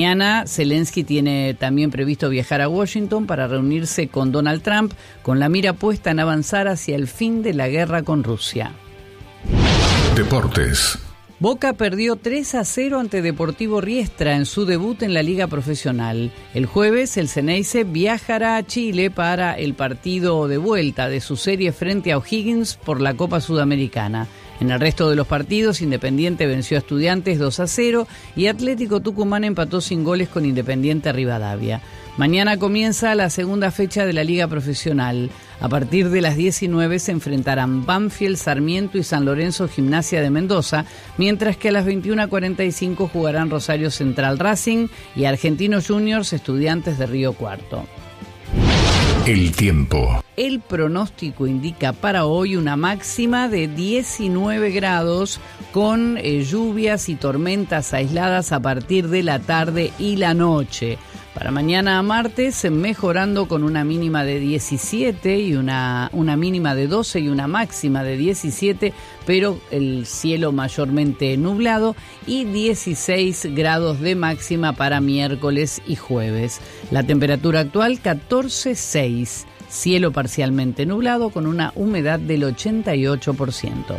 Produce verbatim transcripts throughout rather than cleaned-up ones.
Mañana Zelensky tiene también previsto viajar a Washington para reunirse con Donald Trump, con la mira puesta en avanzar hacia el fin de la guerra con Rusia. Deportes. Boca perdió tres a cero ante Deportivo Riestra en su debut en la Liga Profesional. El jueves, el Ceneice viajará a Chile para el partido de vuelta de su serie frente a O'Higgins por la Copa Sudamericana. En el resto de los partidos, Independiente venció a Estudiantes dos a cero y Atlético Tucumán empató sin goles con Independiente Rivadavia. Mañana comienza la segunda fecha de la Liga Profesional. A partir de las diecinueve se enfrentarán Banfield, Sarmiento y San Lorenzo Gimnasia de Mendoza, mientras que a las veintiuna cuarenta y cinco jugarán Rosario Central Racing y Argentinos Juniors Estudiantes de Río Cuarto. El tiempo. El pronóstico indica para hoy una máxima de diecinueve grados con eh, lluvias y tormentas aisladas a partir de la tarde y la noche. Para mañana martes, mejorando con una mínima de diecisiete y una, una mínima de doce y una máxima de diecisiete, pero el cielo mayormente nublado, y dieciséis grados de máxima para miércoles y jueves. La temperatura actual catorce coma seis, cielo parcialmente nublado con una humedad del ochenta y ocho por ciento.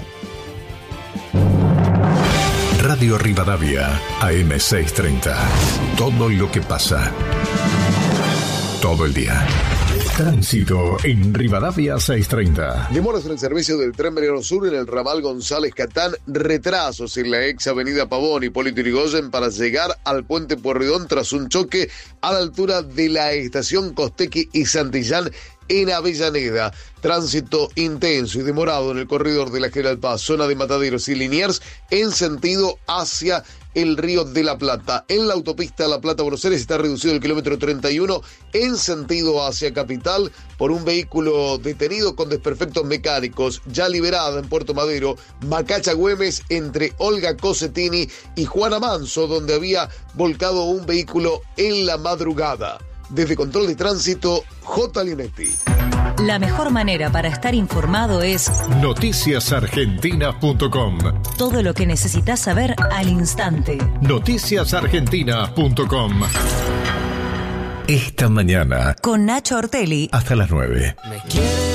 Radio Rivadavia, A M seiscientos treinta. Todo lo que pasa. Todo el día. Tránsito en Rivadavia seiscientos treinta. Demoras en el servicio del Tren Belgrano Sur en el ramal González Catán. Retrasos en la ex avenida Pavón y Hipólito Yrigoyen para llegar al puente Pueyrredón tras un choque a la altura de la estación Costequi y Santillán en Avellaneda. Tránsito intenso y demorado en el corredor de la General Paz, zona de Mataderos y Liniers, en sentido hacia el Río de la Plata. En la autopista La Plata-Buenos Aires está reducido el kilómetro treinta y uno en sentido hacia Capital por un vehículo detenido con desperfectos mecánicos. Ya liberada en Puerto Madero, Macacha Güemes entre Olga Cosetini y Juana Manso, donde había volcado un vehículo en la madrugada. Desde Control de Tránsito, J. Linetti. La mejor manera para estar informado es noticias argentinas punto com. Todo lo que necesitas saber al instante. noticias argentinas punto com. Esta mañana, con Nacho Ortelli. hasta las nueve.